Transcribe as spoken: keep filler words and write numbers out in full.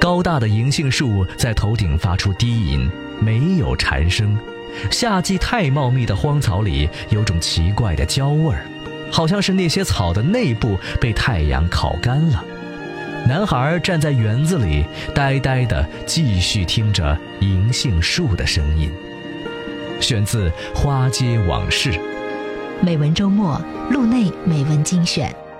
高大的银杏树在头顶发出低吟，没有蝉声。夏季太茂密的荒草里有种奇怪的焦味儿，好像是那些草的内部被太阳烤干了。男孩站在园子里，呆呆地继续听着银杏树的声音。选自《花街往事》。 美文周末，路内美文精选。